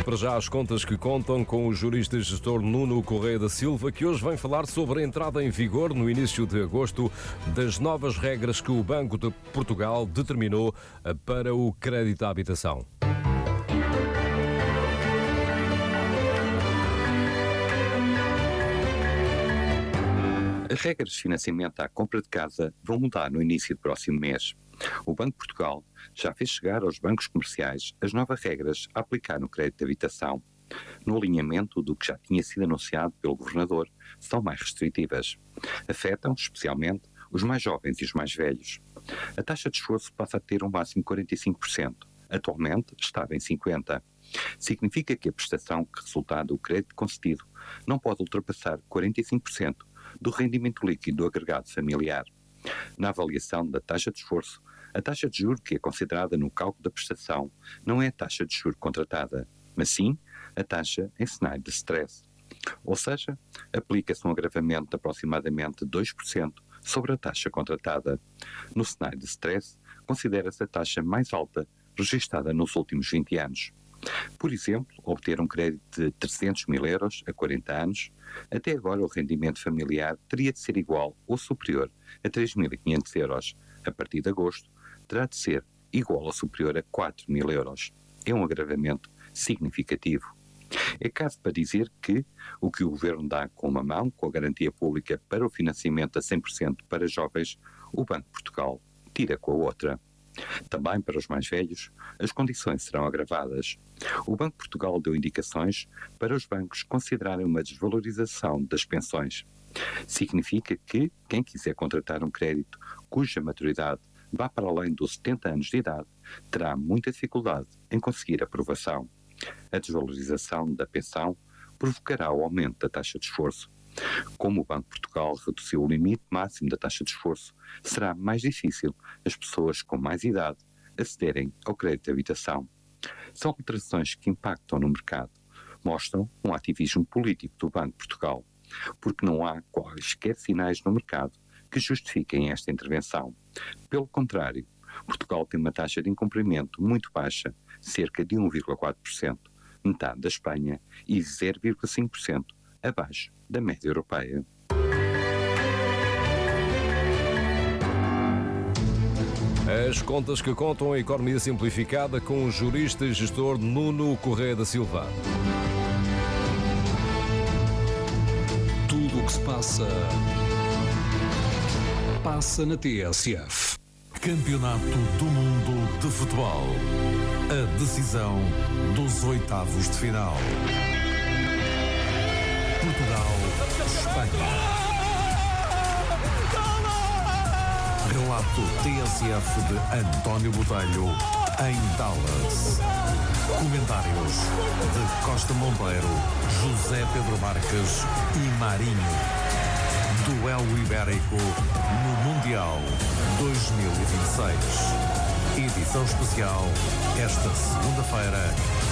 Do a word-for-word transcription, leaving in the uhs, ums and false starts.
Para já as contas que contam com o jurista e gestor Nuno Correia da Silva, que hoje vem falar sobre a entrada em vigor, no início de agosto, das novas regras que o Banco de Portugal determinou para o crédito à habitação. As regras de financiamento à compra de casa vão mudar no início do próximo mês. O Banco de Portugal já fez chegar aos bancos comerciais as novas regras a aplicar no crédito de habitação. No alinhamento do que já tinha sido anunciado pelo Governador, são mais restritivas. Afetam, especialmente, os mais jovens e os mais velhos. A taxa de esforço passa a ter um máximo de quarenta e cinco por cento. Atualmente estava em cinquenta por cento. Significa que a prestação que resultar do crédito concedido não pode ultrapassar quarenta e cinco por cento do rendimento líquido do agregado familiar. Na avaliação da taxa de esforço, a taxa de juros que é considerada no cálculo da prestação não é a taxa de juros contratada, mas sim a taxa em cenário de stress. Ou seja, aplica-se um agravamento de aproximadamente dois por cento sobre a taxa contratada. No cenário de stress, considera-se a taxa mais alta registada nos últimos vinte anos. Por exemplo, obter um crédito de trezentos mil euros a quarenta anos, até agora o rendimento familiar teria de ser igual ou superior a três mil e quinhentos euros. A partir de agosto, terá de ser igual ou superior a quatro mil euros. É um agravamento significativo. É caso para dizer que o que o Governo dá com uma mão, com a garantia pública para o financiamento a cem por cento para jovens, o Banco de Portugal tira com a outra. Também para os mais velhos, as condições serão agravadas. O Banco de Portugal deu indicações para os bancos considerarem uma desvalorização das pensões. Significa que quem quiser contratar um crédito cuja maturidade vá para além dos setenta anos de idade terá muita dificuldade em conseguir aprovação. A desvalorização da pensão provocará o aumento da taxa de esforço. Como o Banco de Portugal reduziu o limite máximo da taxa de esforço, será mais difícil as pessoas com mais idade acederem ao crédito de habitação. São alterações que impactam no mercado, mostram um ativismo político do Banco de Portugal, porque não há quaisquer sinais no mercado que justifiquem esta intervenção. Pelo contrário, Portugal tem uma taxa de incumprimento muito baixa, cerca de um vírgula quatro por cento, metade da Espanha e zero vírgula cinco por cento abaixo da média europeia. As contas que contam a economia simplificada com o jurista e gestor Nuno Correia da Silva. Tudo o que se passa, passa na T S F. Campeonato do Mundo de Futebol. A decisão dos oitavos de final. Portugal, Espanha. Relato T S F de António Botelho, em Dallas. Comentários de Costa Monteiro, José Pedro Marques e Marinho. Duelo Ibérico no Mundial dois mil e vinte e seis. Edição especial esta segunda-feira